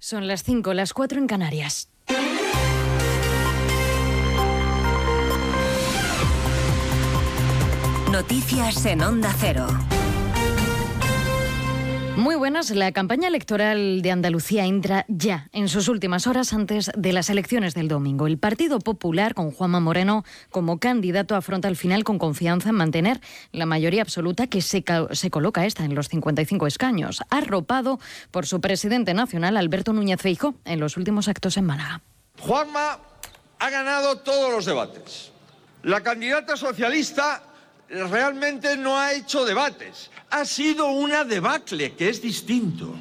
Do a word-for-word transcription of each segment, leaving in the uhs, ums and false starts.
Son las cinco, las cuatro en Canarias. Noticias en Onda Cero. Muy buenas. La campaña electoral de Andalucía entra ya en sus últimas horas antes de las elecciones del domingo. El Partido Popular, con Juanma Moreno como candidato, afronta el final con confianza en mantener la mayoría absoluta que se, se coloca esta en los cincuenta y cinco escaños, arropado por su presidente nacional, Alberto Núñez Feijóo, en los últimos actos en Málaga. Juanma ha ganado todos los debates. La candidata socialista realmente no ha hecho debates. Ha sido una debacle, que es distinto.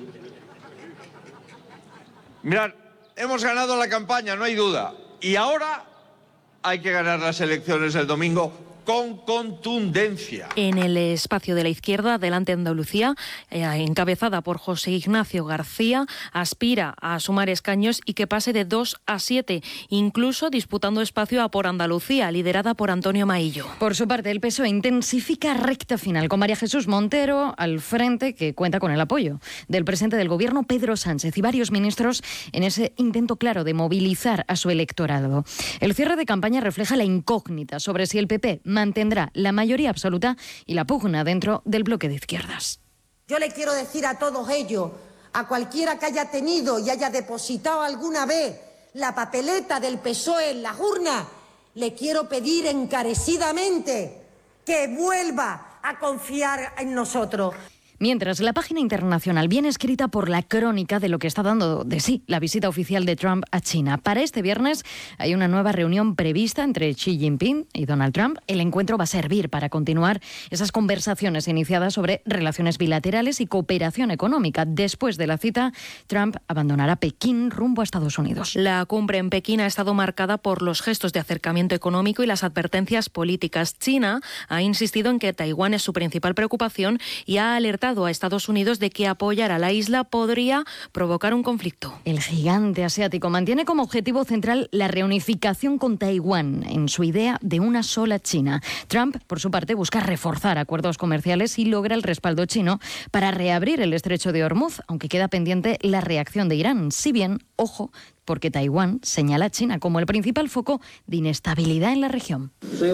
Mirad, hemos ganado la campaña, no hay duda. Y ahora hay que ganar las elecciones del domingo con contundencia. En el espacio de la izquierda, Adelante Andalucía, eh, encabezada por José Ignacio García, aspira a sumar escaños y que pase de dos a siete, incluso disputando espacio a Por Andalucía, liderada por Antonio Maillo. Por su parte, el P S O E intensifica recta final con María Jesús Montero al frente, que cuenta con el apoyo del presidente del Gobierno, Pedro Sánchez, y varios ministros en ese intento claro de movilizar a su electorado. El cierre de campaña refleja la incógnita sobre si el P P mantendrá la mayoría absoluta y la pugna dentro del bloque de izquierdas. Yo le quiero decir a todos ellos, a cualquiera que haya tenido y haya depositado alguna vez la papeleta del P S O E en las urnas, le quiero pedir encarecidamente que vuelva a confiar en nosotros. Mientras, la página internacional viene escrita por la crónica de lo que está dando de sí la visita oficial de Trump a China. Para este viernes hay una nueva reunión prevista entre Xi Jinping y Donald Trump. El encuentro va a servir para continuar esas conversaciones iniciadas sobre relaciones bilaterales y cooperación económica. Después de la cita, Trump abandonará Pekín rumbo a Estados Unidos. La cumbre en Pekín ha estado marcada por los gestos de acercamiento económico y las advertencias políticas. China ha insistido en que Taiwán es su principal preocupación y ha alertado a Estados Unidos de que apoyar a la isla podría provocar un conflicto. El gigante asiático mantiene como objetivo central la reunificación con Taiwán en su idea de una sola China. Trump, por su parte, busca reforzar acuerdos comerciales y logra el respaldo chino para reabrir el estrecho de Hormuz, aunque queda pendiente la reacción de Irán. Si bien, ojo, porque Taiwán señala a China como el principal foco de inestabilidad en la región.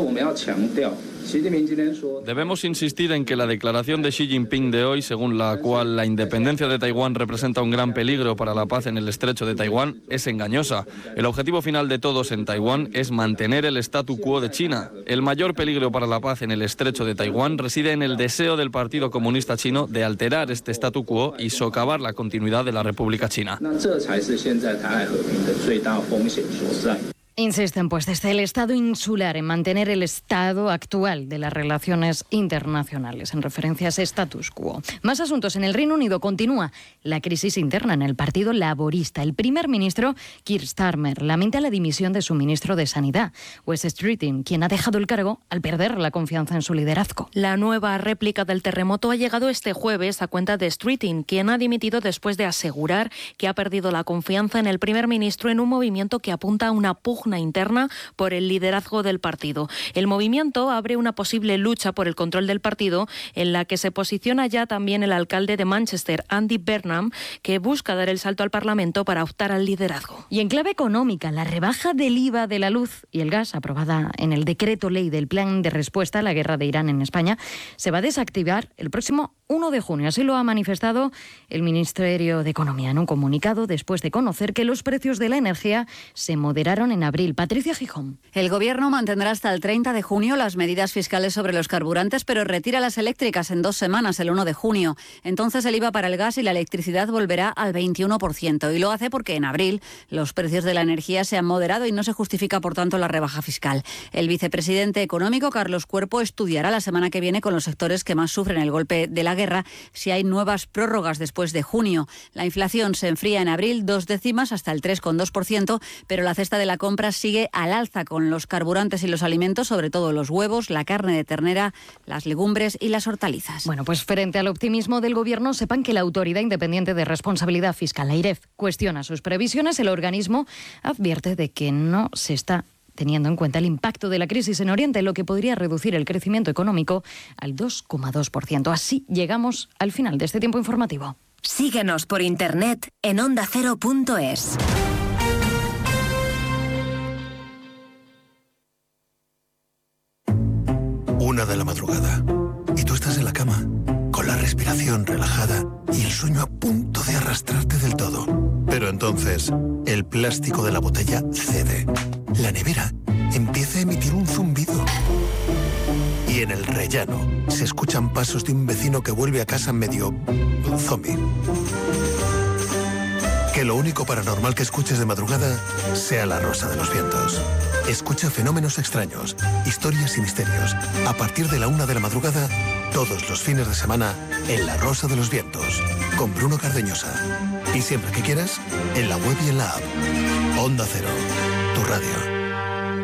Debemos insistir en que la declaración de Xi Jinping de hoy, según la cual la independencia de Taiwán representa un gran peligro para la paz en el estrecho de Taiwán, es engañosa. El objetivo final de todos en Taiwán es mantener el statu quo de China. El mayor peligro para la paz en el estrecho de Taiwán reside en el deseo del Partido Comunista Chino de alterar este statu quo y socavar la continuidad de la República China. Insisten, pues, desde el Estado insular en mantener el estado actual de las relaciones internacionales, en referencia a ese status quo. Más asuntos. En el Reino Unido continúa la crisis interna en el Partido Laborista. El primer ministro, Keir Starmer, lamenta la dimisión de su ministro de Sanidad, Wes Streeting, quien ha dejado el cargo al perder la confianza en su liderazgo. La nueva réplica del terremoto ha llegado este jueves a cuenta de Streeting, quien ha dimitido después de asegurar que ha perdido la confianza en el primer ministro en un movimiento que apunta a una pugna interna por el liderazgo del partido. El movimiento abre una posible lucha por el control del partido, en la que se posiciona ya también el alcalde de Manchester, Andy Burnham, que busca dar el salto al Parlamento para optar al liderazgo. Y en clave económica, la rebaja del I V A de la luz y el gas, aprobada en el decreto ley del Plan de Respuesta a la Guerra de Irán en España, se va a desactivar el próximo uno de junio. Así lo ha manifestado el Ministerio de Economía en un comunicado después de conocer que los precios de la energía se moderaron en abril. Patricia Gijón. El Gobierno mantendrá hasta el treinta de junio las medidas fiscales sobre los carburantes, pero retira las eléctricas en dos semanas, el uno de junio. Entonces el I V A para el gas y la electricidad volverá al veintiuno por ciento. Y lo hace porque en abril los precios de la energía se han moderado y no se justifica, por tanto, la rebaja fiscal. El vicepresidente económico, Carlos Cuerpo, estudiará la semana que viene con los sectores que más sufren el golpe de la guerra si hay nuevas prórrogas después de junio. La inflación se enfría en abril dos décimas hasta el tres coma dos por ciento, pero la cesta de la compra sigue al alza con los carburantes y los alimentos, sobre todo los huevos, la carne de ternera, las legumbres y las hortalizas. Bueno, pues frente al optimismo del Gobierno, sepan que la Autoridad Independiente de Responsabilidad Fiscal, la I R E F, cuestiona sus previsiones. El organismo advierte de que no se está teniendo en cuenta el impacto de la crisis en Oriente, lo que podría reducir el crecimiento económico al dos coma dos por ciento. Así llegamos al final de este tiempo informativo. Síguenos por internet en onda cero punto es. Una de la madrugada y tú estás en la cama con la respiración relajada y el sueño a punto de arrastrarte del todo. Pero entonces el plástico de la botella cede. La nevera empieza a emitir un zumbido. Y en el rellano se escuchan pasos de un vecino que vuelve a casa medio zombie. Que lo único paranormal que escuches de madrugada sea La Rosa de los Vientos. Escucha fenómenos extraños, historias y misterios. A partir de la una de la madrugada, todos los fines de semana, en La Rosa de los Vientos, con Bruno Cardeñosa. Y siempre que quieras, en la web y en la app. Onda Cero, tu radio.